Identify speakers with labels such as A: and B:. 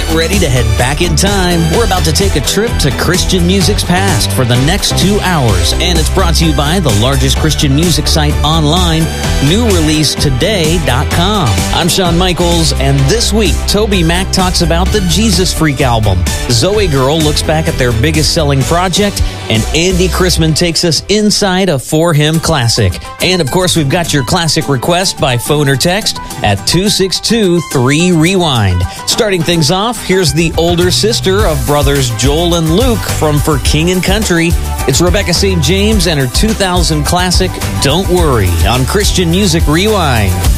A: ready to head back in time. We're about to take a trip to Christian music's past for the next 2 hours, and it's brought to you by the largest Christian music site online, newreleasetoday.com. I'm Shawn Michaels, and this week, Toby Mac talks about the Jesus Freak album. Zoe Girl looks back at their biggest selling project, and Andy Chrisman takes us inside a For Him classic. And of course, we've got your classic request by phone or text at 262-3-REWIND. Starting things off, here's the older sister of brothers Joel and Luke from For King and Country. It's Rebecca St. James and her 2000 classic, Don't Worry, on Christian Music Rewind.